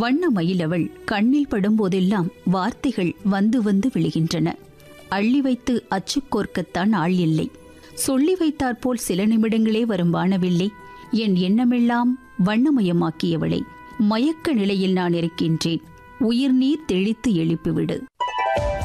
வண்ண மயிலவள் கண்ணில் படும்போதெல்லாம் வார்த்தைகள் வந்து வந்து விழுகின்றன. அள்ளி வைத்து அச்சுக்கோர்க்கத்தான் ஆள் இல்லை. சொல்லி வைத்தாற்போல் சில நிமிடங்களே வரும் வானவில்லை. என் எண்ணமெல்லாம் வண்ணமயமாக்கியவளை, மயக்க நிலையில் நான் இருக்கின்றேன். உயிர் நீர் தெளித்து எழுப்பிவிடு.